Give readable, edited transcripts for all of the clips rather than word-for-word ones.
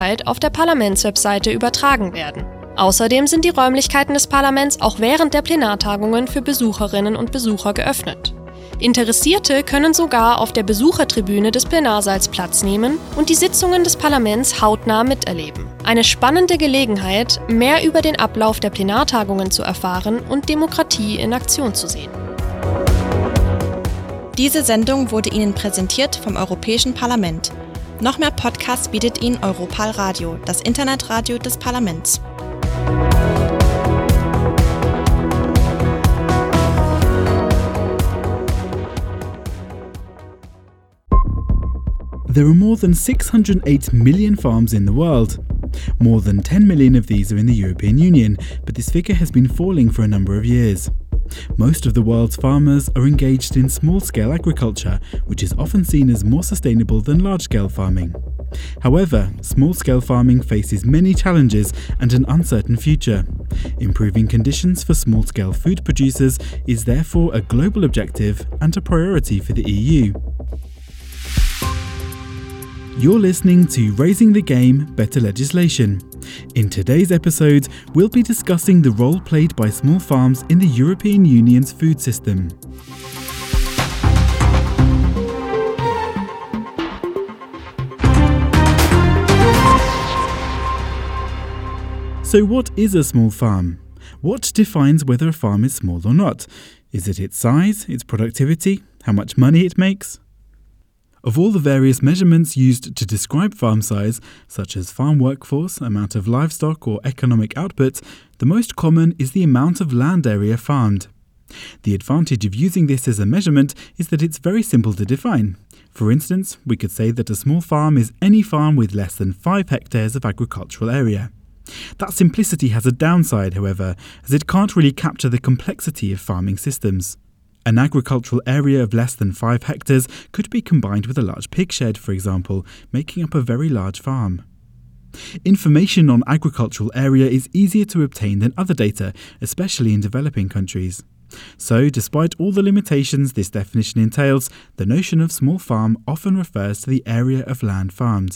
auf der Parlamentswebseite übertragen werden. Außerdem sind die Räumlichkeiten des Parlaments auch während der Plenartagungen für Besucherinnen und Besucher geöffnet. Interessierte können sogar auf der Besuchertribüne des Plenarsaals Platz nehmen und die Sitzungen des Parlaments hautnah miterleben. Eine spannende Gelegenheit, mehr über den Ablauf der Plenartagungen zu erfahren und Demokratie in Aktion zu sehen. Diese Sendung wurde Ihnen präsentiert vom Europäischen Parlament. Noch mehr Podcasts bietet Ihnen Europal Radio, das Internetradio des Parlaments. There are more than 608 million farms in the world. More than 10 million of these are in the European Union, but this figure has been falling for a number of years. Most of the world's farmers are engaged in small-scale agriculture, which is often seen as more sustainable than large-scale farming. However, small-scale farming faces many challenges and an uncertain future. Improving conditions for small-scale food producers is therefore a global objective and a priority for the EU. You're listening to Raising the Game, Better Legislation. In today's episode, we'll be discussing the role played by small farms in the European Union's food system. So what is a small farm? What defines whether a farm is small or not? Is it its size, its productivity, how much money it makes? Of all the various measurements used to describe farm size, such as farm workforce, amount of livestock or economic output, the most common is the amount of land area farmed. The advantage of using this as a measurement is that it's very simple to define. For instance, we could say that a small farm is any farm with less than 5 hectares of agricultural area. That simplicity has a downside, however, as it can't really capture the complexity of farming systems. An agricultural area of less than 5 hectares could be combined with a large pig shed, for example, making up a very large farm. Information on agricultural area is easier to obtain than other data, especially in developing countries. So, despite all the limitations this definition entails, the notion of small farm often refers to the area of land farmed.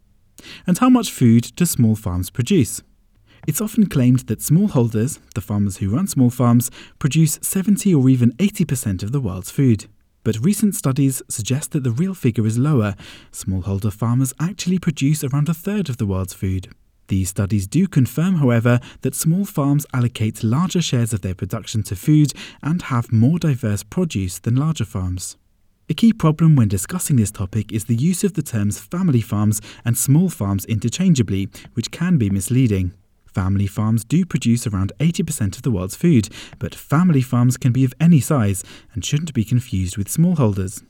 And how much food do small farms produce? It's often claimed that smallholders, the farmers who run small farms, produce 70 or even 80% of the world's food. But recent studies suggest that the real figure is lower. Smallholder farmers actually produce around a third of the world's food. These studies do confirm, however, that small farms allocate larger shares of their production to food and have more diverse produce than larger farms. A key problem when discussing this topic is the use of the terms family farms and small farms interchangeably, which can be misleading. Family farms do produce around 80% of the world's food, but family farms can be of any size and shouldn't be confused with smallholders.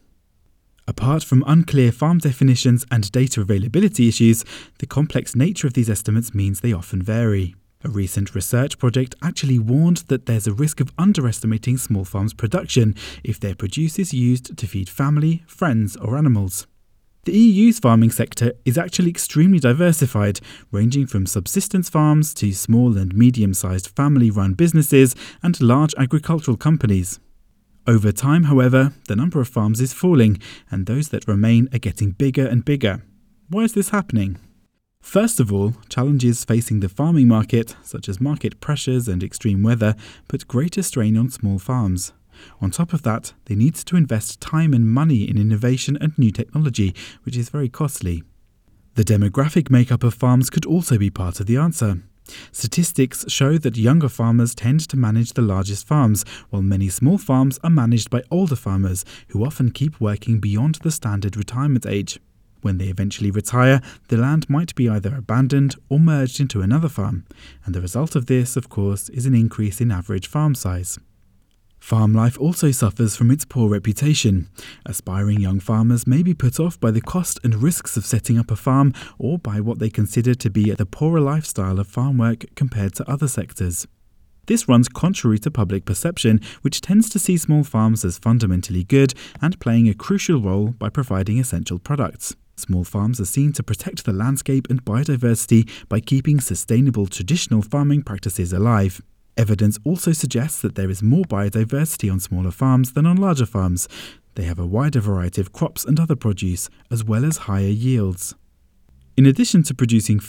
Apart from unclear farm definitions and data availability issues, the complex nature of these estimates means they often vary. A recent research project actually warned that there's a risk of underestimating small farms' production if their produce is used to feed family, friends, or animals. The EU's farming sector is actually extremely diversified, ranging from subsistence farms to small and medium-sized family-run businesses and large agricultural companies. Over time, however, the number of farms is falling, and those that remain are getting bigger and bigger. Why is this happening? First of all, challenges facing the farming market, such as market pressures and extreme weather, put greater strain on small farms. On top of that, they need to invest time and money in innovation and new technology, which is very costly. The demographic makeup of farms could also be part of the answer. Statistics show that younger farmers tend to manage the largest farms, while many small farms are managed by older farmers, who often keep working beyond the standard retirement age. When they eventually retire, the land might be either abandoned or merged into another farm, and the result of this, of course, is an increase in average farm size. Farm life also suffers from its poor reputation. Aspiring young farmers may be put off by the cost and risks of setting up a farm or by what they consider to be the poorer lifestyle of farm work compared to other sectors. This runs contrary to public perception, which tends to see small farms as fundamentally good and playing a crucial role by providing essential products. Small farms are seen to protect the landscape and biodiversity by keeping sustainable traditional farming practices alive. Evidence also suggests that there is more biodiversity on smaller farms than on larger farms. They have a wider variety of crops and other produce, as well as higher yields. In addition to producing